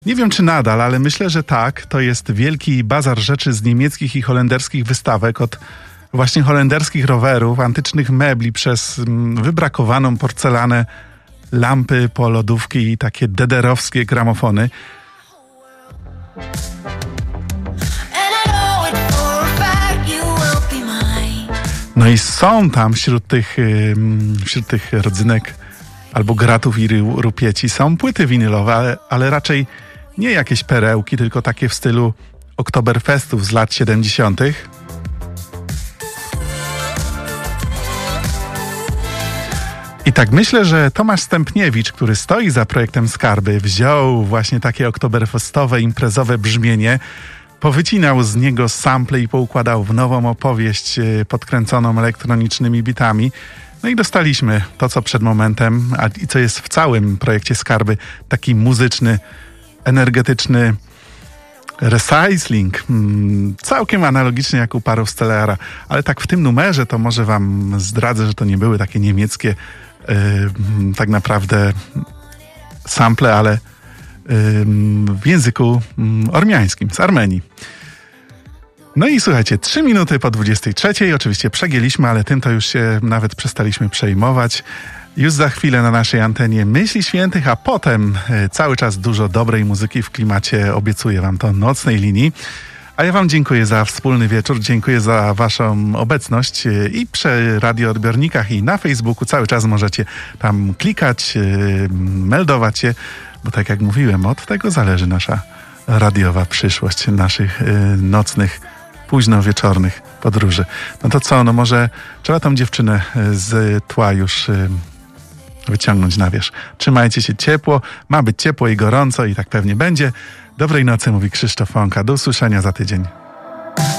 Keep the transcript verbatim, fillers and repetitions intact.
Nie wiem czy nadal, ale myślę, że tak. To jest wielki bazar rzeczy z niemieckich i holenderskich wystawek, od właśnie holenderskich rowerów, antycznych mebli, przez mm, wybrakowaną porcelanę, lampy po lodówki i takie dederowskie gramofony. No i są tam wśród tych, wśród tych rodzynek albo gratów i rupieci są płyty winylowe, ale, ale raczej nie jakieś perełki, tylko takie w stylu Oktoberfestów z lat siedemdziesiątych. I tak myślę, że Tomasz Stępniewicz, który stoi za projektem Skarby, wziął właśnie takie oktoberfestowe, imprezowe brzmienie, powycinał z niego sample i poukładał w nową opowieść podkręconą elektronicznymi bitami. No i dostaliśmy to, co przed momentem, a i co jest w całym projekcie Skarby, taki muzyczny, energetyczny recycling, całkiem analogiczny jak u Parów Stellara, ale tak w tym numerze to może wam zdradzę, że to nie były takie niemieckie yy, tak naprawdę sample, ale yy, w języku yy, ormiańskim, z Armenii. No i słuchajcie, trzy minuty po dwudziestej trzeciej, oczywiście przegięliśmy, ale tym to już się nawet przestaliśmy przejmować. Już za chwilę na naszej antenie Myśli Świętych, a potem y, cały czas dużo dobrej muzyki w klimacie, obiecuję wam to, nocnej linii. A ja wam dziękuję za wspólny wieczór, dziękuję za waszą obecność y, i przy radioodbiornikach i na Facebooku. Cały czas możecie tam klikać, y, meldować się, bo tak jak mówiłem, od tego zależy nasza radiowa przyszłość naszych y, nocnych, późno wieczornych podróży. No to co, no może trzeba tą dziewczynę z tła już y, wyciągnąć na wierzch. Trzymajcie się ciepło, ma być ciepło i gorąco i tak pewnie będzie. Dobrej nocy, mówi Krzysztof Fąka. Do usłyszenia za tydzień.